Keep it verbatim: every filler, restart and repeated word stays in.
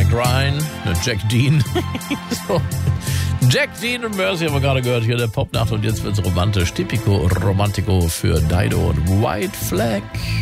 Grine, ne, Jack Dean. so. Jack Dean und Mercy haben wir gerade gehört hier in der Popnacht und jetzt wird's romantisch. Typico Romantico für Dido und White Flag.